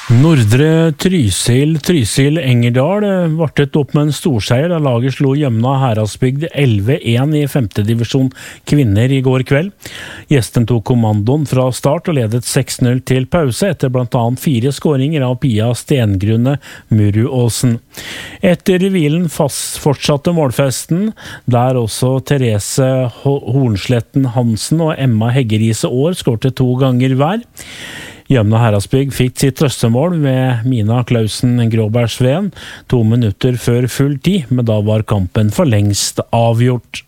Nordre Trysil Engerdal vartet opp med en storseier da laget slo Jømna Heradsbygd 11-1 i 5. divisjon kvinner i går kveld. Gjesten tok kommandoen fra start og ledet 6-0 til pause etter blant annet 4 skåringer av Pia Stengrunne Muruåsen. Etter hvilen fortsatte målfesten, der også Therese Hornsletten Hansen og Emma Heggerise Aar skårte 2 ganger hver. Jømna Heradsbygd fikk sitt trøstemål med Mina Klausen Gråbergsveen 2 minutter før full tid, men da var kampen for lengst avgjort.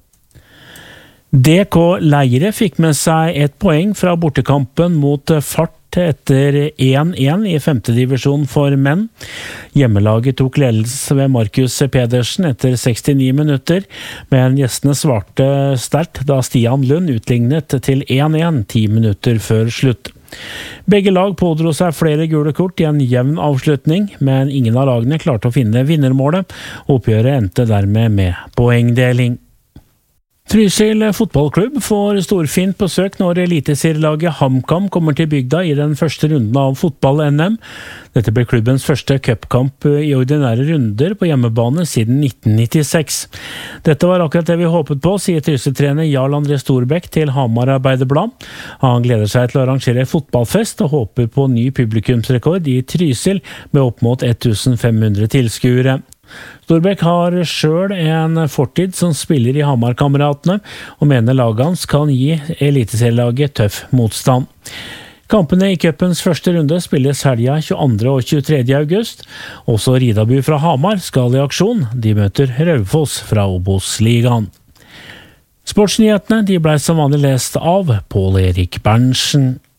DK Leire fikk med seg 1 poeng fra bortekampen mot Fart etter 1-1 i 5. divisjon for menn. Hjemmelaget tok ledelse ved Markus Pedersen etter 69 minutter, men gjestene svarte sterkt da Stian Lund utlignet til 1-1 10 minutter før slutt. Begge lag pådro seg flere gule kort i en jevn avslutning, men ingen av lagene klarte å finne vinnermålet. Oppgjøret endte dermed med poengdeling. Trysil fotballklubb får storfint besøk når eliteserielaget HamKam kommer til bygda i den første runden av fotball-NM. Dette blir klubbens første cupkamp i ordinære runder på hjemmebane siden 1996. Dette var akkurat det vi håpet på, sier Trysil-trener Jarl André Storbekk til Hamar Arbeiderblad. Han gleder seg til å arrangere fotballfest og håper på ny publikumsrekord i Trysil med opp mot 1500 tilskuere. Storbekk har selv en fortid som spiller i Hamar-kameratene, og mener laget hans kan gi eliteserielaget tøff motstand. Kampene i cupens første runde spilles helga 22. og 23. august. Også Ridabu fra Hamar skal i aksjon. De møter Raufoss fra Obos-ligaen. Sportsnyhetene ble som vanlig lest av Pål Erik Berntsen.